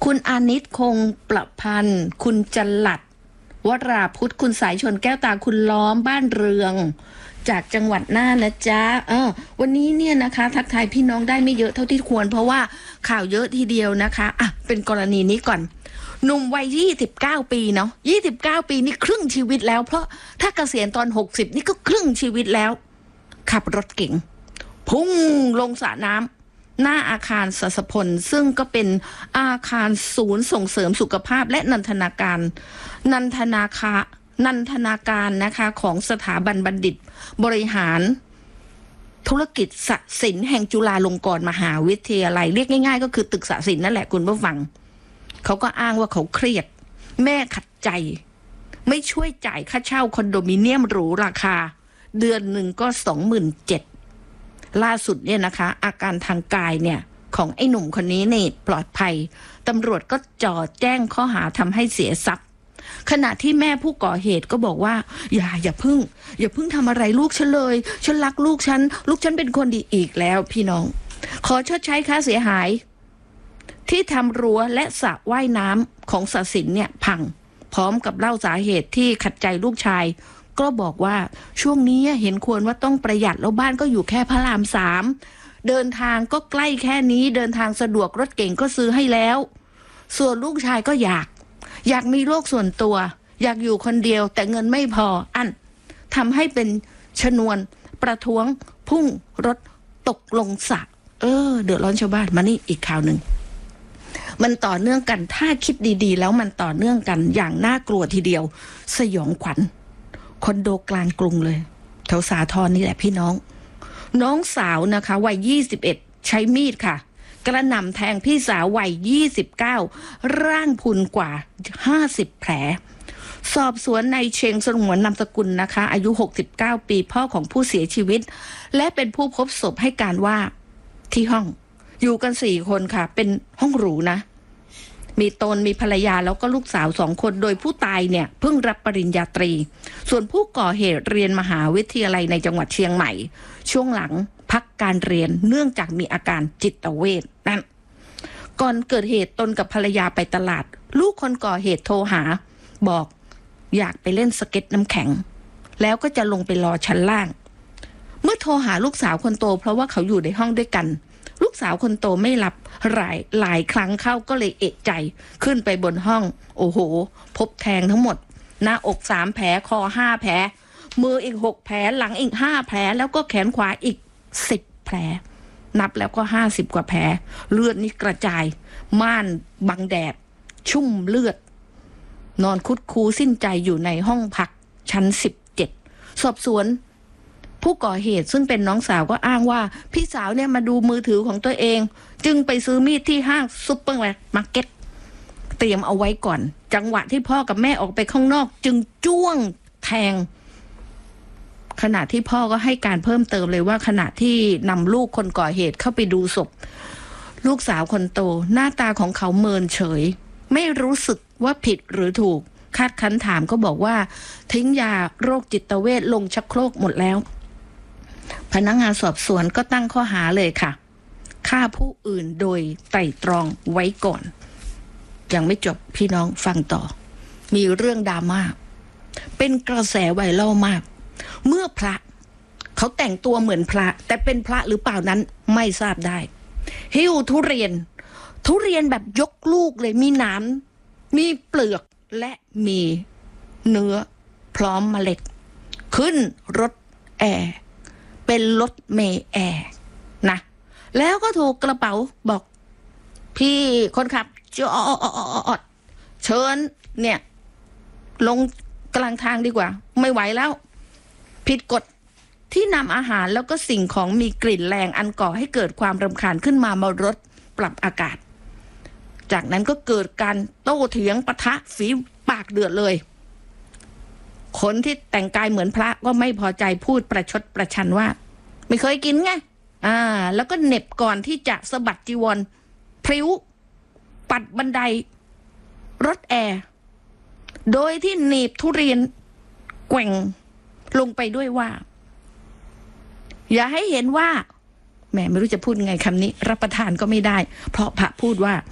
คุณอานิชคงประพันธ์คุณจลัดวราพุทธคุณสายชนแก้วตาคุณล้อมบ้านเรืองจากจังหวัดน่านนะจ๊ะวันนี้เนี่ยนะคะทักทายพี่น้องได้ไม่เยอะเท่าที่ควรเพราะว่าข่าวเยอะทีเดียวนะคะเป็นกรณีนี้ก่อนหนุ่มวัย29 ปีเนาะ29 ปีนี่ครึ่งชีวิตแล้วเพราะถ้าเกษียณตอน60นี่ก็ครึ่งชีวิตแล้วขับรถเก๋งพุ่งลงสระน้ำหน้าอาคารสัสพลซึ่งก็เป็นอาคารศูนย์ส่งเสริมสุขภาพและนันทนาการนะคะของสถาบันบัณฑิตบริหารธุรกิจศศิลป์แห่งจุฬาลงกรณ์มหาวิทยาลัยเรียกง่ายๆก็คือตึกศศิลป์นั่นแหละคุณผู้ฟังเขาก็อ้างว่าเขาเครียดแม่ขัดใจไม่ช่วยจ่ายค่าเช่าคอนโดมิเนียมหรูราคาเดือนหนึ่งก็ 27,000 ล่าสุดเนี่ยนะคะอาการทางกายเนี่ยของไอ้หนุ่มคนนี้นี่ปลอดภัยตำรวจก็จ่อแจ้งข้อหาทำให้เสียทรัพย์ขณะที่แม่ผู้ก่อเหตุก็บอกว่าอย่าเพิ่งทำอะไรลูกฉันเลยฉันรักลูกฉันเป็นคนดีอีกแล้วพี่น้องขอชดใช้ค่าเสียหายที่ทำรั้วและสระว่ายน้ำของศศิลป์เนี่ยพังพร้อมกับเล่าสาเหตุที่ขัดใจลูกชายก็บอกว่าช่วงนี้เห็นควรว่าต้องประหยัดแล้วบ้านก็อยู่แค่พระราม3เดินทางก็ใกล้แค่นี้เดินทางสะดวกรถเก๋งก็ซื้อให้แล้วส่วนลูกชายก็อยากมีโลกส่วนตัวอยากอยู่คนเดียวแต่เงินไม่พอทำให้เป็นชนวนประท้วงพุ่งรถตกลงสระเดือดร้อนชาวบ้านมานี่อีกข่าวหนึ่งมันต่อเนื่องกันถ้าคิดดีๆแล้วมันต่อเนื่องกันอย่างน่ากลัวทีเดียวสยองขวัญคอนโดกลางกรุงเลยแถวสาทรนี่แหละพี่น้องสาวนะคะวัย21ใช้มีดค่ะกระหน่ำแทงพี่สาววัย29ร่างพุนกว่า50แผลสอบสวนในเชงสงวนนามสกุลนะคะอายุ69ปีพ่อของผู้เสียชีวิตและเป็นผู้พบศพให้การว่าที่ห้องอยู่กัน4คนค่ะเป็นห้องหรูนะมีตนมีภรรยาแล้วก็ลูกสาว2คนโดยผู้ตายเนี่ยเพิ่งรับปริญญาตรีส่วนผู้ก่อเหตุเรียนมหาวิทยาลัยในจังหวัดเชียงใหม่ช่วงหลังพักการเรียนเนื่องจากมีอาการจิตเวชนั่นก่อนเกิดเหตุตนกับภรรยาไปตลาดลูกคนก่อเหตุโทรหาบอกอยากไปเล่นสเก็ตน้ำแข็งแล้วก็จะลงไปรอชั้นล่างเมื่อโทรหาลูกสาวคนโตเพราะว่าเขาอยู่ในห้องด้วยกันลูกสาวคนโตไม่รับหลายครั้งเข้าก็เลยเอะใจขึ้นไปบนห้องโอ้โหพบแทงทั้งหมดหน้าอก3แผลคอ5แผลมืออีก6แผลหลังอีก5แผลแล้วก็แขนขวาอีก10แผลนับแล้วก็50กว่าแผลเลือดนี่กระจายม่านบังแดดชุ่มเลือดนอนคุดคูสิ้นใจอยู่ในห้องพักชั้น17สอบสวนผู้ก่อเหตุซึ่งเป็นน้องสาวก็อ้างว่าพี่สาวเนี่ยมาดูมือถือของตัวเองจึงไปซื้อมีดที่ห้างซุปเปอร์มาร์เก็ตเตรียมเอาไว้ก่อนจังหวะที่พ่อกับแม่ออกไปข้างนอกจึงจ้วงแทงขณะที่พ่อก็ให้การเพิ่มเติมเลยว่าขณะที่นำลูกคนก่อเหตุเข้าไปดูศพลูกสาวคนโตหน้าตาของเขาเมินเฉยไม่รู้สึกว่าผิดหรือถูกคาดคั้นถามก็บอกว่าทิ้งยาโรคจิตเวชลงชักโครกหมดแล้วพนักงานสอบสวนก็ตั้งข้อหาเลยค่ะฆ่าผู้อื่นโดยไตร่ตรองไว้ก่อนยังไม่จบพี่น้องฟังต่อมีเรื่องดราม่าเป็นกระแสไวรัลมากเมื่อพระเขาแต่งตัวเหมือนพระแต่เป็นพระหรือเปล่านั้นไม่ทราบได้หิ้วทุเรียนแบบยกลูกเลยมีหนามมีเปลือกและมีเนื้อพร้อมเมล็ดขึ้นรถแอร์เป็นรถเมล์แอร์นะแล้วก็ถูกกระเป๋าบอกพี่คนขับจอดเชิญเนี่ยลงกลางทางดีกว่าไม่ไหวแล้วผิดกฎที่นำอาหารแล้วก็สิ่งของมีกลิ่นแรงอันก่อให้เกิดความรำคาญขึ้นมาบนรถปรับอากาศจากนั้นก็เกิดการโต้เถียงปะทะฝีปากเดือดเลยคนที่แต่งกายเหมือนพระก็ไม่พอใจพูดประชดประชันว่าไม่เคยกินไงแล้วก็เหน็บก่อนที่จะสะบัดจีวรพริ้วปัดบันไดรถแอร์โดยที่หนีบทุเรียนแกว่งลงไปด้วยว่าอย่าให้เห็นว่าแหมไม่รู้จะพูดไงคำนี้รับประทานก็ไม่ได้เพราะพระพูดว่า